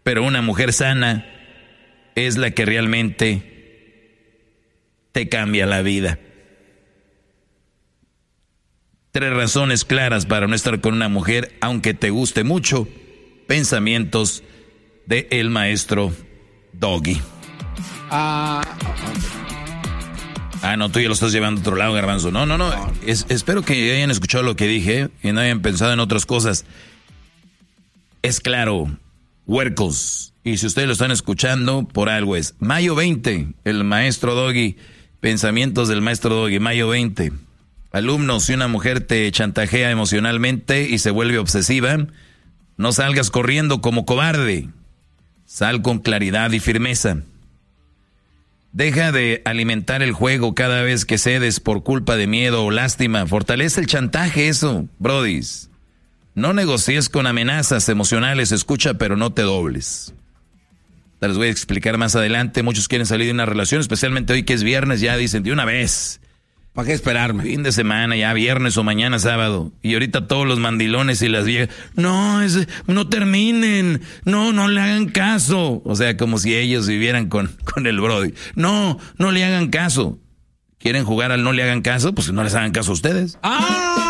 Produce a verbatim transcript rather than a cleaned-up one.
Pero una mujer sana es la que realmente te cambia la vida. Tres razones claras para no estar con una mujer, aunque te guste mucho. Pensamientos de el maestro Doggy. Ah, ah, no, tú ya lo estás llevando a otro lado, Garbanzo. No, no, no. Es, espero que hayan escuchado lo que dije y no hayan pensado en otras cosas. Es claro, huercos. Y si ustedes lo están escuchando, por algo es. Mayo veinte, el maestro Doggy. Pensamientos del maestro Doggy, mayo veinte. Alumnos, si una mujer te chantajea emocionalmente y se vuelve obsesiva, no salgas corriendo como cobarde. Sal con claridad y firmeza. Deja de alimentar el juego cada vez que cedes por culpa de miedo o lástima. Fortalece el chantaje, eso, brodis. No negocies con amenazas emocionales, escucha, pero no te dobles. Te les voy a explicar más adelante. Muchos quieren salir de una relación, especialmente hoy que es viernes, ya dicen de una vez. ¿Para qué esperarme? Fin de semana, ya viernes o mañana sábado. Y ahorita todos los mandilones y las viejas, no, es, no terminen, no, no le hagan caso. O sea, como si ellos vivieran con, con el brody. No, no le hagan caso. ¿Quieren jugar al no le hagan caso? Pues no les hagan caso a ustedes. ¡Ah!